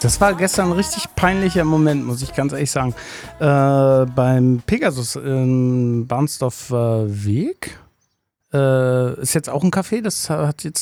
Das war gestern ein richtig peinlicher Moment, muss ich ganz ehrlich sagen. Beim Pegasus in Barnsdorfer Weg ist jetzt auch ein Café, das hat jetzt